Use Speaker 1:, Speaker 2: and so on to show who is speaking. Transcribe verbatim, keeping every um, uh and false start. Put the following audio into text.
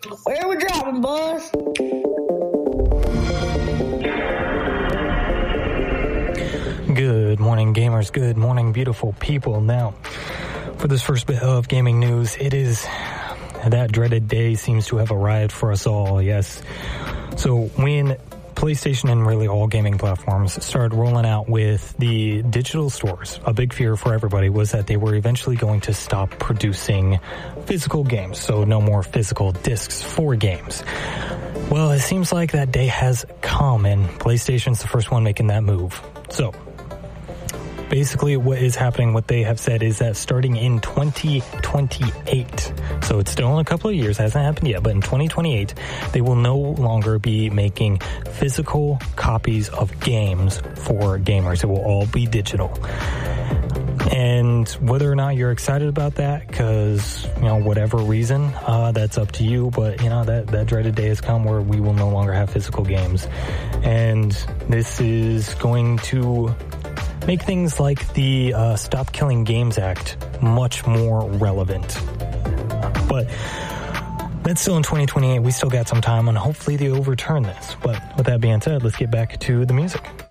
Speaker 1: Where we dropping, boss?
Speaker 2: Good morning, gamers. Good morning, beautiful people. Now, for this first bit of gaming news, it is that dreaded day seems to have arrived for us all, yes. So when PlayStation and really all gaming platforms started rolling out with the digital stores, a big fear for everybody was that they were eventually going to stop producing physical games, so no more physical discs for games. Well, it seems like that day has come, and PlayStation's the first one making that move. So, basically what is happening, what they have said is that starting in twenty twenty-eight, so it's still in a couple of years, hasn't happened yet, but in twenty twenty-eight, they will no longer be making physical copies of games for gamers. It will all be digital. And whether or not you're excited about that, because, you know, whatever reason, uh, that's up to you. But, you know, that, that dreaded day has come where we will no longer have physical games. And this is going to make things like the uh, Stop Killing Games Act much more relevant. But that's still in twenty twenty-eight. We still got some time, and hopefully they overturn this. But with that being said, let's get back to the music.